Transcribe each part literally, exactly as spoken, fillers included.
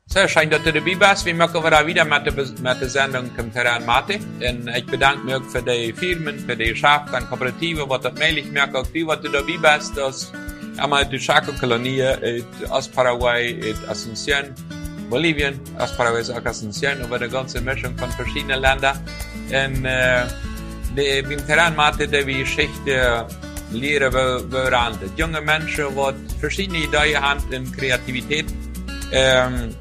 Sehr schön, dass du dabei bist. Wir machen wieder wieder mit der, mit der Sendung zum Terrain Mate. Und ich bedanke mich für die Firmen, für die Geschäfte und Kooperativen, was das möglich macht. Auch die, was du dabei bist, dass einmal die Chaco-Kolonie aus Paraguay, aus Asunción, Bolivien, aus Paraguay ist auch Asunción, über die ganze Mischung von verschiedenen Ländern. Und äh, die, beim Terrain Mate, die wir Geschichte lehren, woran die junge Menschen, die verschiedene Ideen haben in Kreativität, ähm,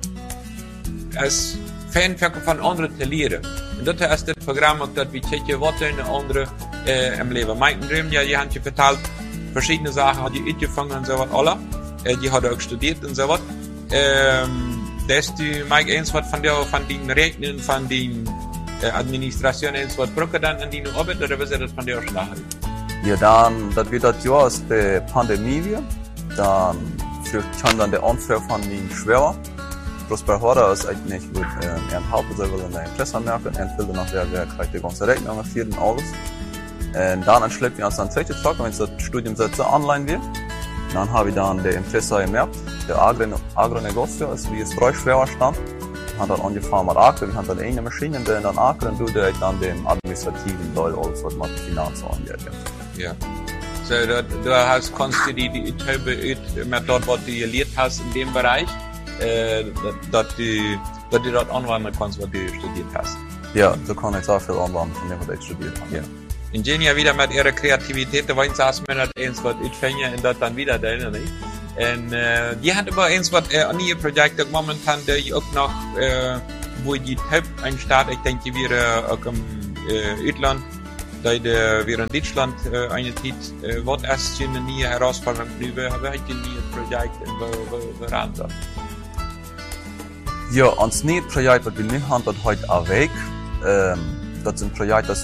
als Fan von anderen zu lernen. Und das ist das Programm, das wir täglich Worte in andere äh, im Leben. Mike Dream, ja, die haben dir verteilt, verschiedene Sachen hat die angefangen und so was, alle. Äh, die hat auch studiert und so was. Ähm, dass du, Mike, eins was von der, von den Rechnen, von den äh, Administrationen, eins was braucht dann an die Arbeit, oder was ist das von der schon da? Ja, dann, das wird das Jahr aus der Pandemie, dann kann dann der Anfang von den schwerer. Prosper Horder ist eigentlich gut, äh, er halten soll, weil er ein Interesse merken, er will nach der, wer kriegt die ganze Rechnung auf jeden alles. Und dann entschlägt wir uns dann zweite Tag, wenn das Studium so online wird. Dann habe ich dann der Interesse gemerkt, der Agro, Agronegozio ist wie es drei schwerer stand. Wir haben dann angefangen mit Agro, wir haben dann eine Maschine, die dann Agro und du der dann dem administrativen Teil alles, was man Finanzen angeht. Ja. So, du, du hast, kannst du die, die Übe mit dort, was du gelernt hast in dem Bereich, Äh, dass du, dass du dort anwenden kannst, was du studiert hast. Ja, so kann ich sehr viel anwenden von dem, was ich studiert habe. Ja. Ingenieur wieder mit ihrer Kreativität, da wollen sie erst mal eins, was ich fange und das dann wieder da, nicht? Und, äh, die hat aber eins, was, äh, an ihr Projekte momentan, der ich auch noch, äh, wo die Typ einsteht, ich denke, wir, äh, auch im, äh, Ausland, da wir in Deutschland, äh, eine Zeit, äh, was erst eine neue Herausforderung drüber, aber ich ein neues Projekt, wo, wo, woran da. Ja, ans nächste Projekt, das wir nicht haben, das heute auch weg. Ähm, das ist ein Projekt, das